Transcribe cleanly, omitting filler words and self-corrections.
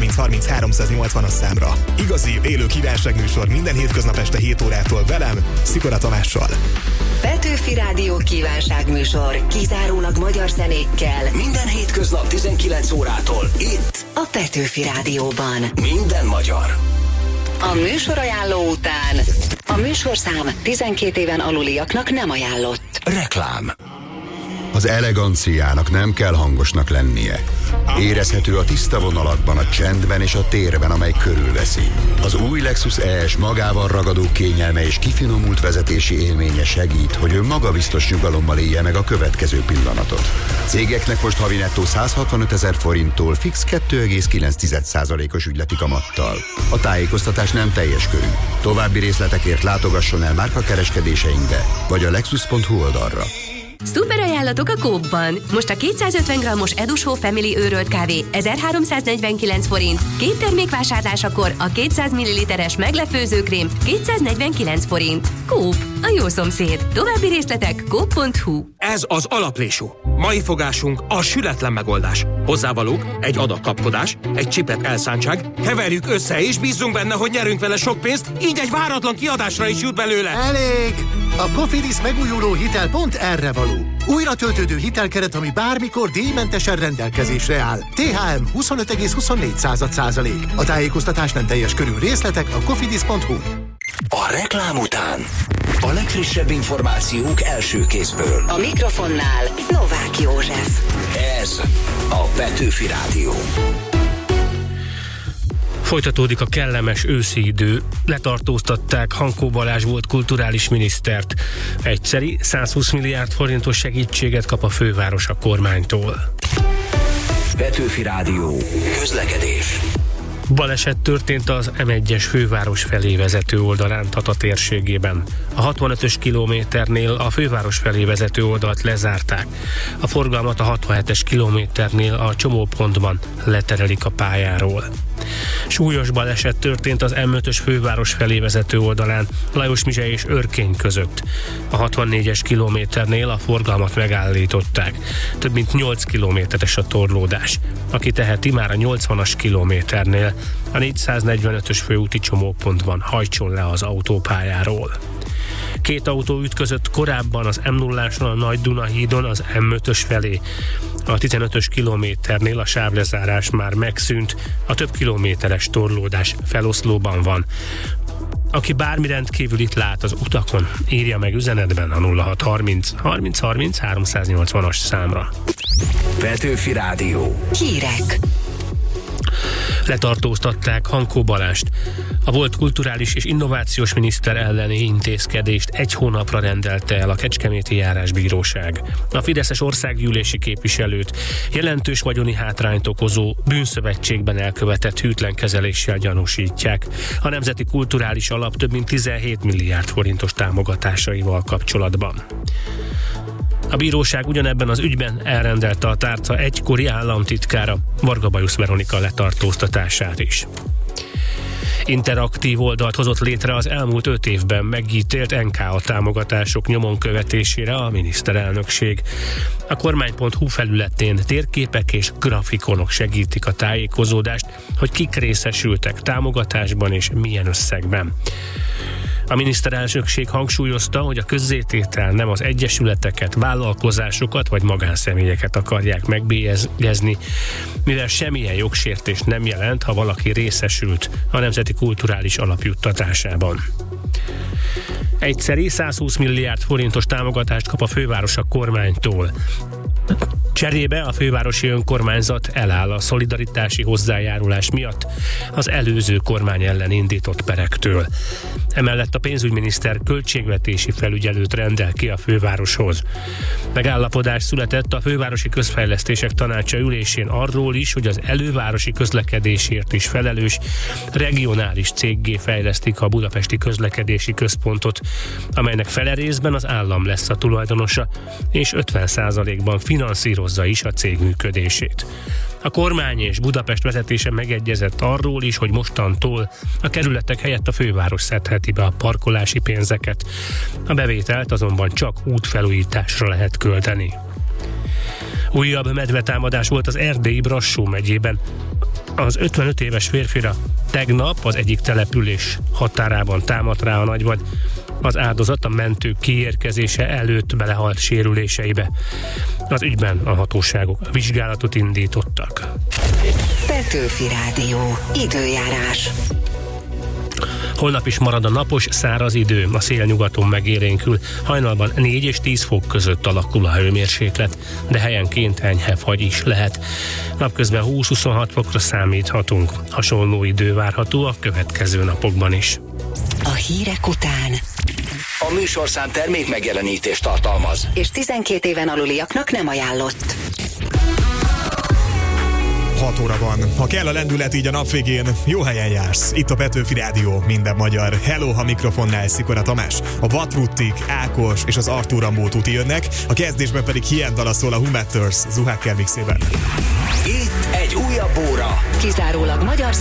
30 380-as számra. Igazi, élő kívánságműsor minden hétköznap este 7 órától velem, Szikora Tamással. Petőfi Rádió kívánságműsor kizárólag magyar zenékkel. Minden hétköznap 19 órától itt A Petőfi Rádióban. Minden magyar. A műsorajánló után a műsorszám 12 éven aluliaknak nem ajánlott. Reklám. Az eleganciának nem kell hangosnak lennie. Érezhető a tiszta vonalakban, a csendben és a térben, amely körülveszi. Az új Lexus ES magával ragadó kényelme és kifinomult vezetési élménye segít, hogy ön magabiztos nyugalommal élje meg a következő pillanatot. Cégeknek most havi nettó 165 000 forinttól fix 2,9%-os ügyleti kamattal. A tájékoztatás nem teljes körű. További részletekért látogasson el márkakereskedéseinkbe, vagy a lexus.hu oldalra. Szuper ajánlatok a Coop-ban. Most a 250 g-os Edushow Family őrölt kávé 1349 forint. 2 termék vásárlásakor a 200 ml-es meglepőzőkrém 249 forint. Coop, a jó szomszéd. További részletek coop.hu. Ez az alaplésú. Mai fogásunk a sületlen megoldás. Hozzávalók, egy adag kapkodás, egy csipet elszántság, keverjük össze és bízzunk benne, hogy nyerünk vele sok pénzt, így egy váratlan kiadásra is jut belőle. Elég! A Cofidis megújuló hitel pont erre való. Újra töltődő hitelkeret, ami bármikor díjmentesen rendelkezésre áll. THM 25,24%. A tájékoztatás nem teljes körű, részletek a cofidis.hu. A reklám után a legfrissebb információk első kézből. A mikrofonnál Novák József. Ez a Petőfi Rádió. Folytatódik a kellemes őszi idő. Letartóztatták Hankó Balázs volt kulturális minisztert. Egyszeri 120 milliárd forintos segítséget kap a főváros a kormánytól. Petőfi Rádió. Közlekedés. Baleset történt az M1-es főváros felé vezető oldalán Tata térségében. A 65-ös kilométernél a főváros felé vezető oldalt lezárták. A forgalmat a 67-es kilométernél a csomópontban leterelik a pályáról. Súlyos baleset történt az M5-ös főváros felé vezető oldalán Lajosmizse és Örkény között. A 64-es kilométernél a forgalmat megállították. Több mint 8 kilométeres a torlódás. Aki teheti, már a 80-as kilométernél a 445-ös főúti csomópontban hajtson le az autópályáról. 2 autó ütközött korábban az M0-áson a Nagy-Duna-hídon az M5-ös felé. A 15-ös kilométernél a sávlezárás már megszűnt, a több kilométeres torlódás feloszlóban van. Aki bármi rendkívülit lát az utakon, írja meg üzenetben a 0630 30 30 380-as számra. Petőfi Rádió. Hírek. Letartóztatták Hankó Balást. A volt kulturális és innovációs miniszter elleni intézkedést 1 hónapra rendelte el a Kecskeméti Járásbíróság. A fideszes országgyűlési képviselőt jelentős vagyoni hátrányt okozó bűnszövetségben elkövetett hűtlen kezeléssel gyanúsítják. A Nemzeti Kulturális Alap több mint 17 milliárd forintos támogatásaival kapcsolatban. A bíróság ugyanebben az ügyben elrendelte a tárca egykori államtitkára, Varga Bajusz Veronika letartóztatását is. Interaktív oldalt hozott létre az elmúlt 5 évben megítélt NKA támogatások nyomon követésére a miniszterelnökség. A kormány.hu felületén térképek és grafikonok segítik a tájékozódást, hogy kik részesültek támogatásban és milyen összegben. A miniszterelnökség hangsúlyozta, hogy a közzététel nem az egyesületeket, vállalkozásokat vagy magánszemélyeket akarják megbélyegezni, mivel semmilyen jogsértés nem jelent, ha valaki részesült a Nemzeti Kulturális Alap juttatásában. Egyszeri 120 milliárd forintos támogatást kap a főváros a kormánytól. Cserébe a fővárosi önkormányzat eláll a szolidaritási hozzájárulás miatt az előző kormány ellen indított perektől. Emellett a pénzügyminiszter költségvetési felügyelőt rendel ki a fővároshoz. Megállapodás született a Fővárosi Közfejlesztések Tanácsa ülésén arról is, hogy az elővárosi közlekedésért is felelős regionális céggé fejlesztik a Budapesti Közlekedési Központot, amelynek fele részben az állam lesz a tulajdonosa, és 50%-ban finanszírozza is a cég működését. A kormány és Budapest vezetése megegyezett arról is, hogy mostantól a kerületek helyett a főváros szedheti be a parkolási pénzeket. A bevételt azonban csak útfelújításra lehet költeni. Újabb medvetámadás volt az erdélyi Brassó megyében. Az 55 éves férfira tegnap az egyik település határában támadt rá a nagyvad. Az áldozat a mentők kiérkezése előtt belehalt sérüléseibe. Az ügyben a hatóságok vizsgálatot indítottak. Petőfi Rádió. Időjárás. Holnap is marad a napos, száraz idő, a szél nyugaton megélénkül. Hajnalban 4 és 10 fok között alakul a hőmérséklet, de helyenként enyhe fagy is lehet. Napközben 20-26 fokra számíthatunk. Hasonló idő várható a következő napokban is. A hírek után A műsorszám termék megjelenítést tartalmaz. és 12 éven aluliaknak nem ajánlott. 6 óra van. Ha kell a lendület így a nap végén, jó helyen jársz. Itt a Petőfi Rádió, minden magyar. Hello, ha mikrofonnál Szikora Tamás. A Vatruttik, Ákos és az Artur Rambó tuti jönnek, a kezdésben pedig Hien dala szól a Who Matters Zuhacker mixében. Itt egy újabb óra. Kizárólag magyar